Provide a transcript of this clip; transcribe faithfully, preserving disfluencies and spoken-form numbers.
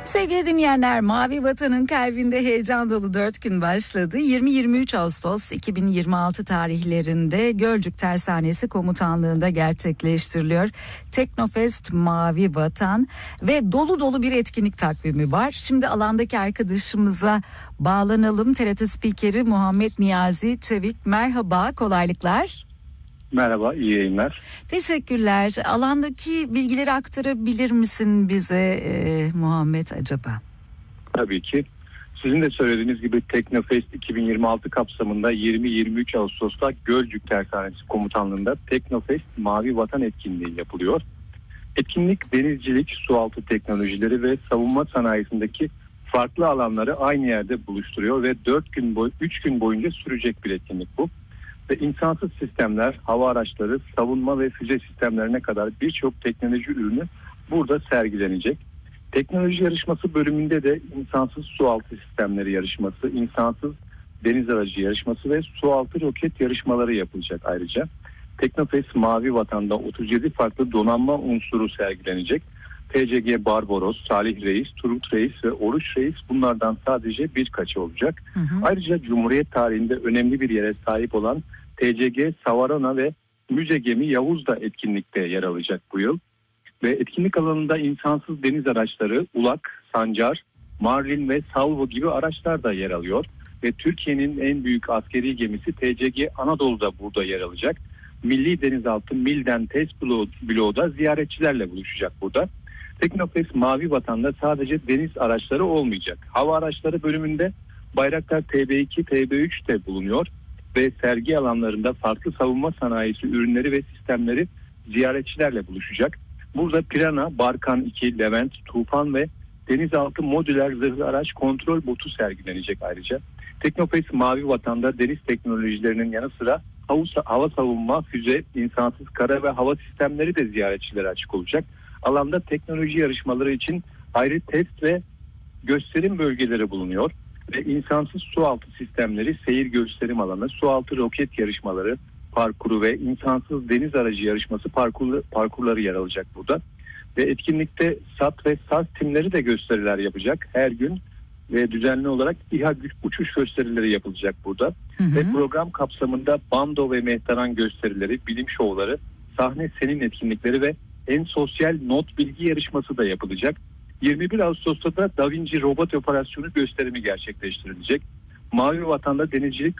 Sevgili dinleyenler, Mavi Vatan'ın kalbinde heyecan dolu dört gün başladı. yirmi yirmi üç Ağustos iki bin yirmi altı tarihlerinde Gölcük Tersanesi Komutanlığı'nda gerçekleştiriliyor. Teknofest Mavi Vatan ve dolu dolu bir etkinlik takvimi var. Şimdi alandaki arkadaşımıza bağlanalım. T R T spikeri Muhammed Niyazi Çevik, merhaba, kolaylıklar. Merhaba, iyi yayınlar. Teşekkürler. Alandaki bilgileri aktarabilir misin bize e, Muhammed acaba? Tabii ki. Sizin de söylediğiniz gibi Teknofest iki bin yirmi altı kapsamında yirmi yirmi üç Ağustos'ta Gölcük Tersanesi Komutanlığı'nda Teknofest Mavi Vatan etkinliği yapılıyor. Etkinlik denizcilik, sualtı teknolojileri ve savunma sanayisindeki farklı alanları aynı yerde buluşturuyor ve dört gün boy üç gün boyunca sürecek bir etkinlik bu. Ve insansız sistemler, hava araçları, savunma ve füze sistemlerine kadar birçok teknoloji ürünü burada sergilenecek. Teknoloji yarışması bölümünde de insansız sualtı sistemleri yarışması, insansız deniz aracı yarışması ve sualtı roket yarışmaları yapılacak ayrıca. Teknofest Mavi Vatan'da otuz yedi farklı donanma unsuru sergilenecek. T C G Barbaros, Salih Reis, Turgut Reis ve Oruç Reis bunlardan sadece birkaçı olacak. Hı hı. Ayrıca Cumhuriyet tarihinde önemli bir yere sahip olan T C G Savarana ve müze gemi Yavuz da etkinlikte yer alacak bu yıl. Ve etkinlik alanında insansız deniz araçları, Ulak, Sancar, Marlin ve Salvo gibi araçlar da yer alıyor. Ve Türkiye'nin en büyük askeri gemisi T C G Anadolu da burada yer alacak. Milli Denizaltı Milden Test Bloğu'da ziyaretçilerle buluşacak burada. Teknofest Mavi Vatan'da sadece deniz araçları olmayacak. Hava araçları bölümünde Bayraktar T B iki, T B üç de bulunuyor ve sergi alanlarında farklı savunma sanayisi ürünleri ve sistemleri ziyaretçilerle buluşacak. Burada Pirana, Barkan iki, Levent, Tufan ve denizaltı modüler zırhlı araç kontrol botu sergilenecek ayrıca. Teknofest Mavi Vatan'da deniz teknolojilerinin yanı sıra hava savunma, füze, insansız kara ve hava sistemleri de ziyaretçilere açık olacak. Alanda teknoloji yarışmaları için ayrı test ve gösterim bölgeleri bulunuyor ve insansız sualtı sistemleri, seyir gösterim alanı, sualtı roket yarışmaları, parkuru ve insansız deniz aracı yarışması parkur, parkurları yer alacak burada. Ve etkinlikte SAT ve SARS timleri de gösteriler yapacak her gün ve düzenli olarak İHA uçuş gösterileri yapılacak burada. Hı hı. Ve program kapsamında bando ve mehtaran gösterileri, bilim şovları, sahne senin etkinlikleri ve en sosyal not bilgi yarışması da yapılacak. yirmi bir Ağustos'ta da Da Vinci robot operasyonu gösterimi gerçekleştirilecek. Mavi Vatan'da denizcilik